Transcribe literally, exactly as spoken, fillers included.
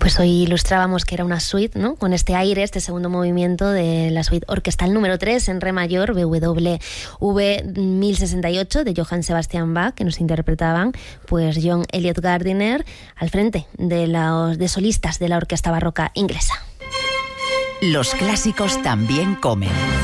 Pues hoy ilustrábamos que era una suite, ¿no? Con este aire, este segundo movimiento de la suite orquestal número tres en re mayor, B W V mil sesenta y ocho de Johann Sebastian Bach, que nos interpretaban pues John Eliot Gardiner al frente de los de solistas de la orquesta barroca inglesa. Los clásicos también comen.